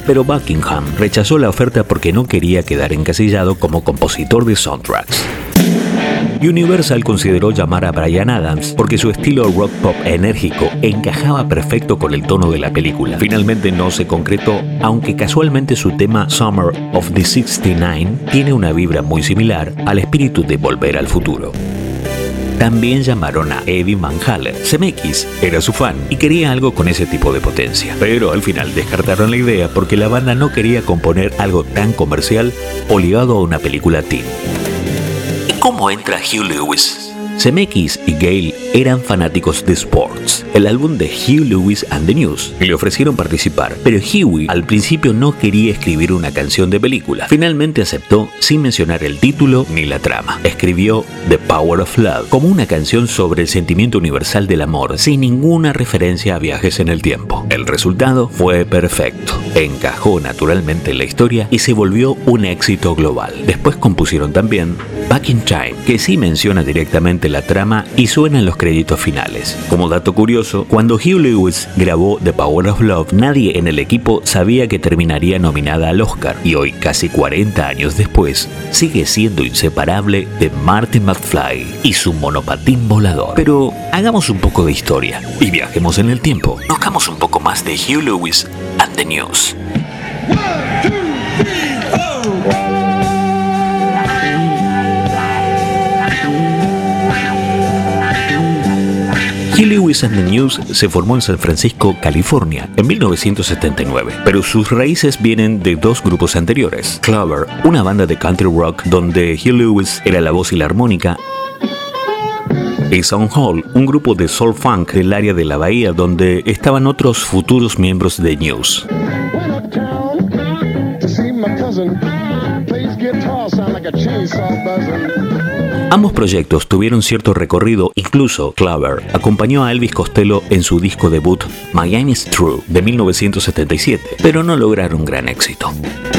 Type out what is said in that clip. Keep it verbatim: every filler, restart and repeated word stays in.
pero Buckingham rechazó la oferta porque no quería quedar encasillado como compositor de soundtracks. Universal consideró llamar a Bryan Adams porque su estilo rock pop enérgico encajaba perfecto con el tono de la película. Finalmente no se concretó, aunque casualmente su tema Summer of the sesenta y nueve tiene una vibra muy similar al espíritu de Volver al Futuro. También llamaron a Eddie Van Halen. Zemeckis era su fan y quería algo con ese tipo de potencia, pero al final descartaron la idea porque la banda no quería componer algo tan comercial o ligado a una película teen. ¿Y cómo entra Hugh Lewis? Zemeckis y Gale eran fanáticos de sports. El álbum de Hugh Lewis and the News le ofrecieron participar, pero Huey al principio no quería escribir una canción de película. Finalmente aceptó sin mencionar el título ni la trama. Escribió The Power of Love como una canción sobre el sentimiento universal del amor, sin ninguna referencia a viajes en el tiempo. El resultado fue perfecto. Encajó naturalmente en la historia y se volvió un éxito global. Después compusieron también Back in Time, que sí menciona directamente la trama y suena en los créditos finales. Como dato curioso, cuando Hugh Lewis grabó The Power of Love, nadie en el equipo sabía que terminaría nominada al Oscar, y hoy, casi cuarenta años después, sigue siendo inseparable de Marty McFly y su monopatín volador. Pero hagamos un poco de historia y viajemos en el tiempo. Conozcamos un poco más de Hugh Lewis and the News. Hugh Lewis and the News se formó en San Francisco, California, en mil novecientos setenta y nueve, pero sus raíces vienen de dos grupos anteriores. Clover, una banda de country rock donde Hugh Lewis era la voz y la armónica, y Sound Hall, un grupo de soul funk del área de la Bahía donde estaban otros futuros miembros de News. Ambos proyectos tuvieron cierto recorrido, incluso Clover acompañó a Elvis Costello en su disco debut Miami's True de mil novecientos setenta y siete, pero no lograron gran éxito.